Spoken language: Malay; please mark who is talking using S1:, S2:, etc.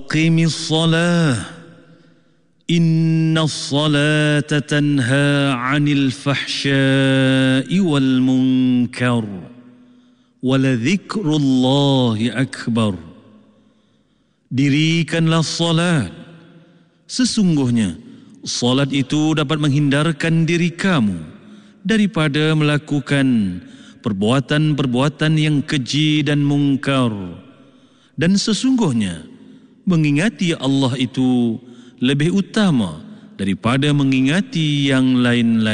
S1: Aqimis salah Inna salata tanha 'anil fahsya'i wal munkar Waladhikrullahi akbar. Dirikanlah salat. Sesungguhnya salat itu dapat menghindarkan diri kamu daripada melakukan perbuatan-perbuatan yang keji dan mungkar. Dan sesungguhnya mengingati Allah itu lebih utama daripada mengingati yang lain-lain.